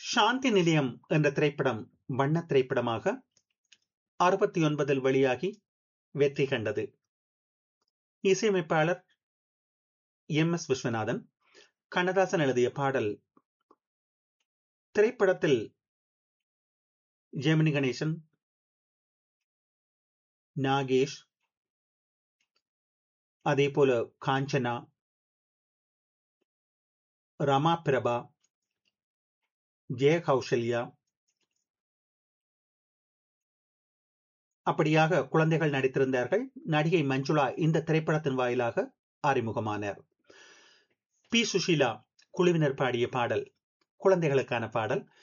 சாந்தி நிலையம் என்ற திரைப்படம் வண்ண திரைப்படமாக 69 வெளியாகி வெற்றி கண்டது. இசையமைப்பாளர் MS. விஸ்வநாதன். கண்ணதாசன் எழுதிய பாடல். திரைப்படத்தில் ஜெமினி கணேசன், நாகேஷ், அதே போல காஞ்சனா, ரமா பிரபா, ஜெய கௌசல்யா, அப்படியாக குழந்தைகள் நடித்திருந்தார்கள். நடிகை மஞ்சுளா இந்த திரைப்படத்தின் வாயிலாக அறிமுகமானார். பி. சுஷீலா குழுவினர் பாடிய பாடல், குழந்தைகளுக்கான பாடல்.